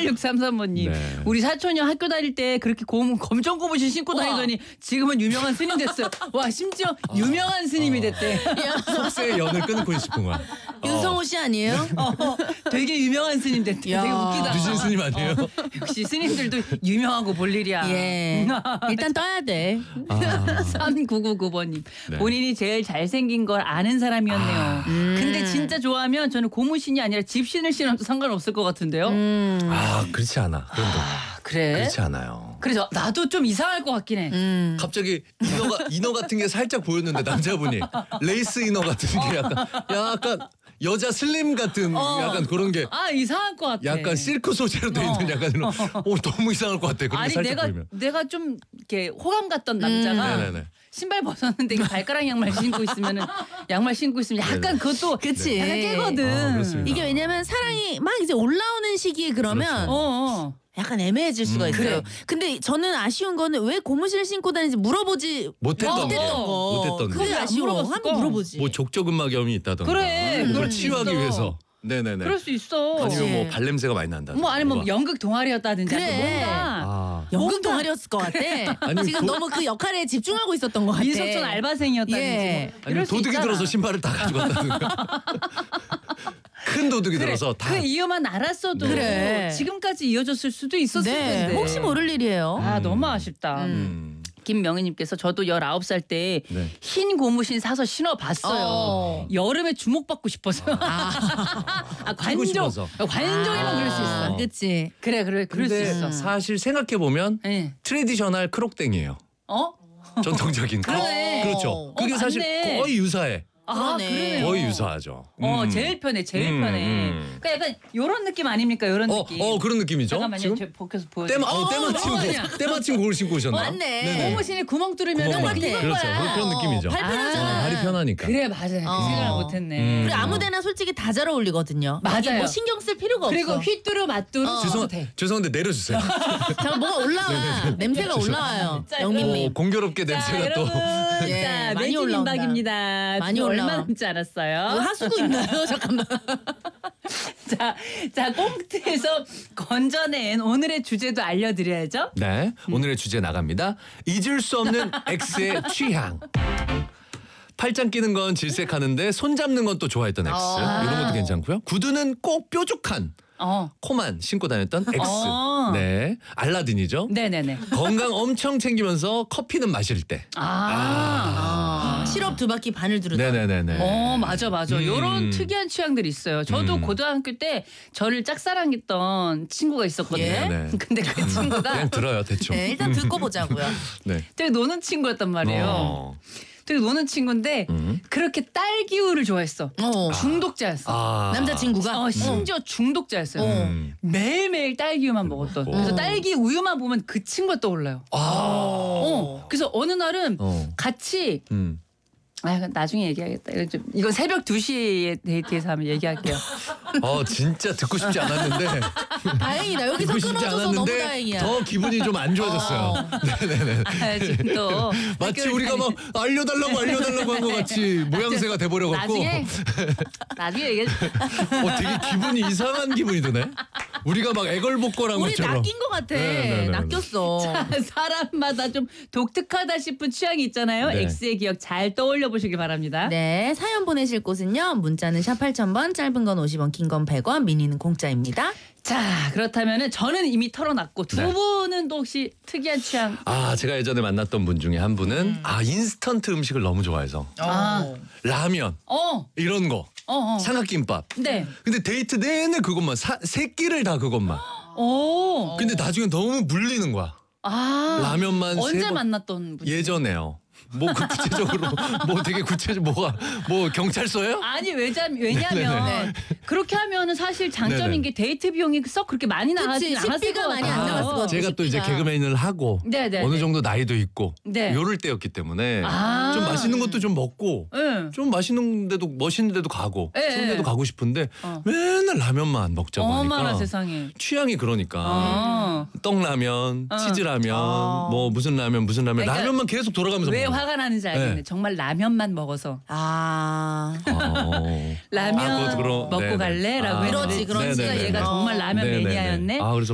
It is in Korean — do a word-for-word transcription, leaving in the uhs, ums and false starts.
팔육삼삼 번님. 네. 우리 사촌이 학교 다닐 때 그렇게 고, 검정 고무신 신고 와. 다니더니 지금은 유명한 스님 됐어요. 와 심지어 유명한 스님이 됐대. 속세의 연을 끊고 싶은 거야. 윤성호 씨 아니에요? 어, 어, 되게 유명한 스님 됐대. 야. 되게 웃기다. 유진 스님 아니에요? 어, 역시 스님들도 유명하고 볼 일이야. 예. 일단 떠야 돼. 아. 삼구구구 번님. 네. 본인이 제일 잘생긴 걸 아는 사람이었네요. 아. 음. 근데 진짜 좋아하면 저는 고무신이 아니라 집신을 신어도 상관없을 것 같은데요. 음. 아 그렇지 않아. 그런 거. 아, 그래? 그렇지 않아요. 그래서 나도 좀 이상할 것 같긴 해. 음. 갑자기 이너가 이너 같은 게 살짝 보였는데 남자분이 레이스 이너 같은 게 약간 약간 여자 슬림 같은 어. 약간 그런 게 아 이상할 것 같아. 약간 실크 소재로 돼 있는 어. 약간 이런 어 너무 이상할 것 같아. 그런 게 아니 살짝 내가 보이면. 내가 좀 이렇게 호감 갔던 남자가 음. 네네네. 신발 벗었는데 이게 발가락 양말 신고 있으면은 양말 신고 있으면 약간 네네. 그것도 그치. 약간 깨거든. 아, 그렇습니다. 이게 왜냐면 사랑이 막 이제 올라오는 시기에 그러면 그렇죠. 어, 어. 약간 애매해질 수가 음. 있어요. 그래. 근데 저는 아쉬운 거는 왜 고무신을 신고 다니는지 물어보지 못했던 어, 게 어. 못했던 게. 그게 안 아쉬워. 물어봤을 한번 거. 물어보지. 뭐 족저근막염이 있다던가. 그래, 그걸 그럴 수 치유하기 있어. 위해서. 네네네. 그럴 수 있어. 아니면 뭐 그치. 발냄새가 많이 난다. 뭐 아니면 뭐 연극 동아리였다든지 그래. 뭔가 아. 연극 뭔가- 동아리였을 것 같아. 아니면 지금 도- 너무 그 역할에 집중하고 있었던 것 같아. 민속촌 알바생이었다든지 예. 뭐 아니면 이럴 수 도둑이 있잖아. 들어서 신발을 다 가져갔다든가. 큰 도둑이 그래, 들어서 다. 그 이유만 알았어도 그래. 지금까지 이어졌을 수도 있었을 네. 텐데. 혹시 모를 일이에요. 아 음. 너무 아쉽다. 음. 김명희님께서 저도 열아홉 살 때 흰 네. 고무신 사서 신어봤어요. 어. 여름에 주목받고 싶어서요. 아, 관종. 싶어서. 관종이면 그럴 수 있어. 아. 그치. 그래 그래 그럴 수 근데 있어. 사실 생각해 보면 예. 트레디셔널 크록땡이에요. 어? 전통적인. 그러네. 그렇죠. 그게 어, 사실 맞네. 거의 유사해. 아 그러네. 그러네요. 거의 유사하죠. 어 음. 제일 편해 제일 음, 편해. 음. 그러니까 약간 요런 느낌 아닙니까 요런 어, 느낌. 어 그런 느낌이죠. 잠깐만요. 지금 저 벗겨서 보여줘. 때마 어, 어, 때마침 어, 고 아니야. 때마침 그걸 신고 오셨나? 맞네. 네네. 고무신에 구멍 뚫으면 구멍 막 맞네. 입은 그렇죠. 거야. 그런 느낌이죠. 발 편하잖아. 어, 발이 편하니까. 그래 맞아요. 그 어. 생각을 못했네. 음. 그리고 아무데나 솔직히 다 잘 어울리거든요. 맞아요. 이게 뭐 신경 쓸 필요가 그리고 없어. 휘뚜루 맞뚜루 어. 죄송 죄송 죄송한데 내려주세요. 잠깐 뭐가 올라와. 냄새가 올라와요. 자, 어, 영민님. 공교롭게 자 냄새가 또. 여러분 예, 자 많이 매진 올라온다. 임박입니다. 많이 지금 얼마 올라와. 남지 않았어요. 뭐 하수구 있나요? 잠깐만. 자, 자 꽁트에서 건져낸 오늘의 주제도 알려드려야죠. 네, 오늘의 주제 나갑니다. 잊을 수 없는 X의 취향. 팔짱 끼는 건 질색하는데 손 잡는 건 또 좋아했던 X. 아. 이런 것도 괜찮고요. 구두는 꼭 뾰족한 어, 코만 신고 다녔던 X. 어. 네, 알라딘이죠. 네네네. 건강 엄청 챙기면서 커피는 마실 때. 아. 아, 시럽 두 바퀴 반을 두르다. 네네네네. 어 맞아 맞아. 음. 이런 특이한 취향들이 있어요. 저도 음. 고등학교 때 저를 짝사랑했던 친구가 있었거든요. 예? 네. 근데 그 친구가 그냥 들어요 대충. 네, 일단 듣고 보자고요. 네. 되게 노는 친구였단 말이에요. 어. 되게 노는 친구인데 음. 그렇게 딸기우를 좋아했어. 어. 중독자였어. 아. 남자친구가? 어, 심지어 중독자였어요. 음. 매일매일 딸기우만 먹었던. 어. 그래서 딸기 우유만 보면 그 친구가 떠올라요. 아. 어. 그래서 어느 날은 어. 같이 음. 아, 이건 나중에 얘기하겠다. 이건 좀 이건 새벽 두 시에 데이트에서 하면 얘기할게요. 어 진짜 듣고 싶지 않았는데. 다행이다. 여기서 듣고 싶지 끊어져서 너무 않았는데 다행이야. 더 기분이 좀 안 좋아졌어요. 네네네. 아, 지금 또 마치 학교를 우리가 막 다니는- 알려달라고 알려달라고 한 것 같이 모양새가 돼버려 갖고 나중에 나중에 얘기해. 어, 되게 기분이 이상한 기분이 드네. 우리가 막 애걸복걸한 우리 것처럼. 낚인 것 같아. 네네네. 낚였어. 사람마다 좀 독특하다 싶은 취향이 있잖아요. 네. X의 기억 잘 떠올려 보시기 바랍니다. 네, 사연 보내실 곳은요. 문자는 샵 팔천 번, 짧은 건 오십 원, 긴 건 백 원, 미니는 공짜입니다. 자, 그렇다면은 저는 이미 털어놨고 두 네. 분은 또 혹시 특이한 취향? 아 제가 예전에 만났던 분 중에 한 분은 음. 아 인스턴트 음식을 너무 좋아해서 아. 라면 어, 이런 거 어, 어. 삼각김밥. 네. 근데 데이트 내내 그것만 사, 세 끼를 다 그것만. 오. 근데 나중에 너무 물리는 거야. 아. 라면만 언제 세 번- 만났던 분? 예전에요. 뭐 그 구체적으로 뭐 되게 구체적 뭐가 뭐 경찰서예요? 아니 왜자 왜냐면 네네. 그렇게 하면은 사실 장점인 네네. 게 데이트 비용이 썩 그렇게 많이 나가진 그치, 않았을 식비가 것 많이 같아요. 안 나갔을 것 같아요. 제가 또 이제 식비가. 개그맨을 하고 네네. 어느 정도 나이도 있고 네. 요럴 때였기 때문에 아. 좀 맛있는 것도 좀 먹고 응. 좀 맛있는 데도 멋있는 데도 가고 예, 좋은 예. 데도 가고 싶은데 어. 맨날 라면만 먹자고 어머나 하니까 세상에. 취향이 그러니까 어. 떡라면, 어. 치즈라면, 어. 뭐 무슨 라면 무슨 라면 그러니까 라면만 계속 돌아가면서 왜 먹어요. 화가 나는지 알겠네. 네. 정말 라면만 먹어서 아. 어. 라면 아, 그것도 그럼- 먹고 네네. 갈래라고 아, 했는데 그렇지, 그렇지. 진짜 네네네. 얘가 정말 라면 네네네. 매니아였네. 아 그래서